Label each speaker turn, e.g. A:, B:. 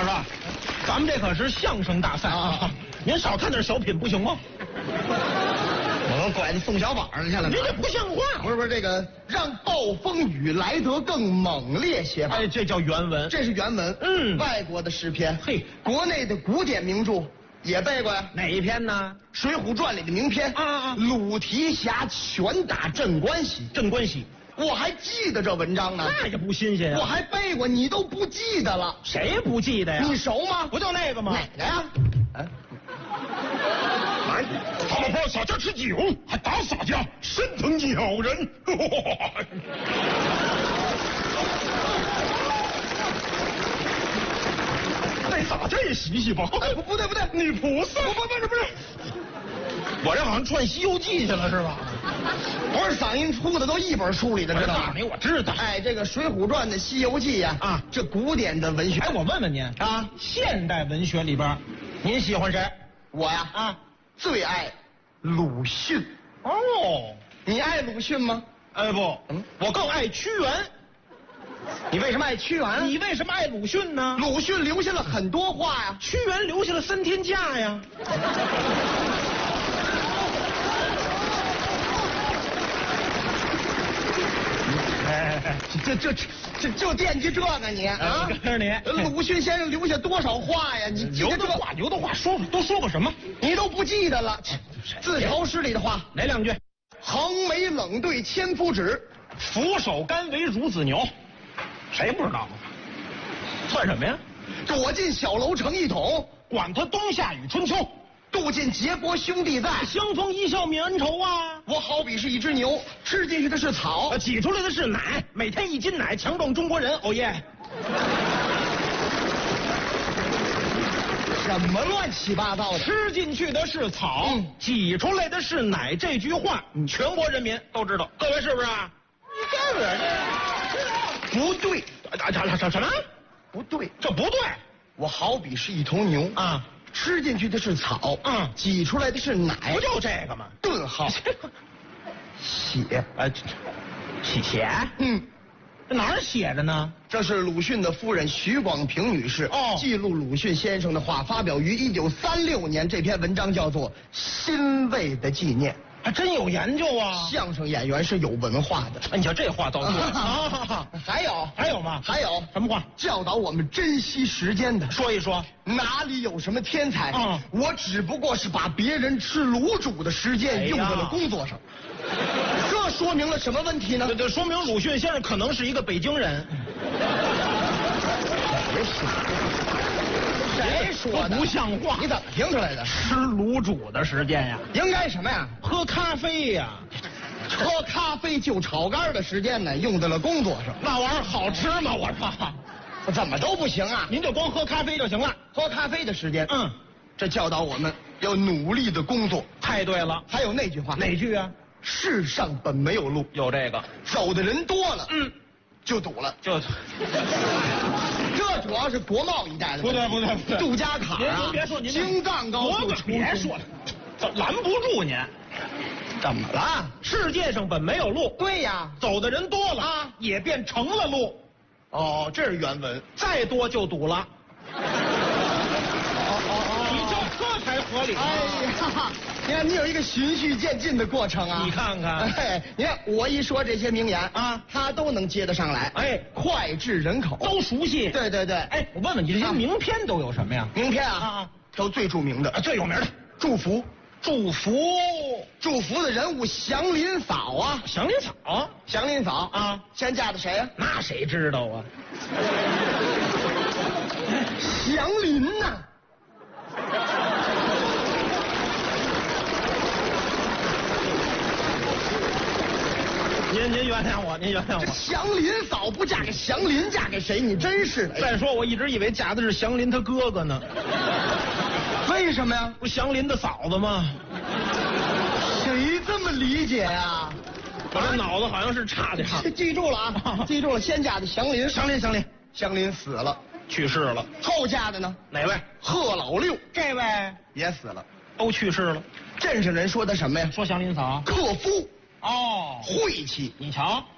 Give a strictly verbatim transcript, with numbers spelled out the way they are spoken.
A: 老师，咱们这可是相声大赛啊，您少看点小品不行吗？
B: 我们拐到宋小宝上去了。
A: 您这不像话！
B: 不是不是，这个让暴风雨来得更猛烈些吧？
A: 哎，这叫原文，
B: 这是原文。
A: 嗯，
B: 外国的诗篇，
A: 嘿，
B: 国内的古典名著也背过呀。
A: 哪一篇呢？
B: 《水浒传》里的名篇
A: 啊啊啊！
B: 鲁提辖拳打镇关西，
A: 镇关西，
B: 我还记得这文章呢。
A: 那也不新鲜呀、啊。
B: 我还背过，你都不记得了？
A: 谁不记得呀？
B: 你熟吗？
A: 不就那个吗？
B: 哪个呀？啊
C: 来，他们帮洒家吃酒，还打洒家，身疼咬人。再洒家也洗洗吧。
B: 哎，不不对不对，
C: 女菩萨，
B: 不不不是不是，
A: 我这好像串《西游记》去了是吧？
B: 不是嗓音出的都一本书里的，知道吗？
A: 你我知道。
B: 哎，这个《水浒传》的《西游记》呀，啊，这古典的文学。
A: 哎，我问问您啊，现代文学里边，您喜欢谁？
B: 我呀，啊，最爱鲁迅。
A: 哦，
B: 你爱鲁迅吗？
A: 哎不，嗯，我更爱屈原。
B: 你为什么爱屈原？
A: 你为什么爱鲁迅呢？
B: 鲁迅留下了很多话呀，
A: 屈原留下了三天假呀。
B: 哎，这这这这就惦记这个你啊！
A: 我告诉你，
B: 鲁迅先生留下多少话呀？你
A: 留的话，留的话说都说过什么？
B: 你都不记得了？自嘲诗里的话，
A: 哪两句？
B: 横眉冷对千夫指，
A: 俯首甘为孺子牛。谁不知道？算什么呀？
B: 躲进小楼成一统，
A: 管他冬夏与春秋。
B: 渡尽劫波兄弟在，
A: 相逢一笑泯恩仇啊！
B: 我好比是一只牛，吃进去的是草，
A: 挤出来的是奶，每天一斤奶，强壮中国人。哦耶！
B: 什么乱七八糟的？
A: 吃进去的是草，嗯、挤出来的是奶。这句话，嗯、全国人民都知道。各位是不是啊？
B: 你干什么？不对，
A: 啊什什什么？
B: 不对，
A: 这不对。
B: 我好比是一头牛啊。吃进去的是草，嗯，挤出来的是奶，
A: 不就这个吗？
B: 顿号，写，
A: 呃，写写，嗯，这哪儿写着呢？
B: 这是鲁迅的夫人徐广平女士哦记录鲁迅先生的话，发表于一九三六年。这篇文章叫做《欣慰的纪念》。
A: 还真有研究啊！
B: 相声演员是有文化的。
A: 哎，你瞧这话倒对
B: 啊！还有
A: 还有吗？
B: 还有
A: 什么话？
B: 教导我们珍惜时间的。
A: 说一说，
B: 哪里有什么天才？
A: 嗯，
B: 我只不过是把别人吃卤煮的时间用在了工作上。哎、这说明了什么问题呢？
A: 这这说明鲁迅先生可能是一个北京人。
B: 谁说？谁说的？
A: 不像话！
B: 你怎么听出来的？
A: 吃卤煮的时间呀？
B: 应该什么呀？
A: 喝咖啡呀？
B: 喝咖啡就炒肝的时间呢，用在了工作上。
A: 那玩意儿好吃吗？我
B: 说，怎么都不行啊！
A: 您就光喝咖啡就行了。
B: 喝咖啡的时间，
A: 嗯，
B: 这教导我们要努力的工作。
A: 太对了。
B: 还有那句话，
A: 哪句啊？
B: 世上本没有路，
A: 有这个，
B: 走的人多了，
A: 嗯，
B: 就堵了，
A: 就。
B: 这主要是国贸一带的。
A: 不对不对不对，
B: 杜家坎啊！
A: 您别说，您
B: 京藏高速出
A: 别说了，拦不住您。
B: 怎么了？
A: 世界上本没有路。
B: 对呀，
A: 走的人多了啊，也变成了路。
B: 哦，这是原文。
A: 再多就堵了。哦哦哦，你这这才合理。
B: 哎呀，你看你有一个循序渐进的过程啊。
A: 你看看，
B: 哎，你看我一说这些名言
A: 啊，
B: 他都能接得上来。
A: 哎，
B: 脍炙人口，
A: 都熟悉。
B: 对对对。
A: 哎，我问问你，这些名篇都有什么呀？
B: 名篇啊
A: 啊，
B: 都最著名的、
A: 最有名的
B: 祝福。
A: 祝福，
B: 祝福的人物祥林嫂啊，
A: 祥林嫂，
B: 祥林嫂
A: 啊，
B: 先嫁的谁呀、啊？
A: 那谁知道啊？
B: 祥林呐、啊。
A: 您您原谅我，您原谅我。
B: 祥林嫂不嫁给祥林，嫁给谁？你真是的。
A: 再说，我一直以为嫁的是祥林他哥哥呢。
B: 为什么呀？
A: 不祥林的嫂子吗？
B: 谁这么理解呀？
A: 我这脑子好像是差点。
B: 记住了啊，记住了，先嫁的祥林，
A: 祥林，祥林，
B: 祥林死了，
A: 去世了。
B: 后嫁的呢？
A: 哪位？
B: 贺老六，
A: 这位
B: 也死了，
A: 都去世了。
B: 镇上人说他什么呀？
A: 说祥林嫂，
B: 克夫。
A: 哦，
B: 晦气。
A: 你瞧。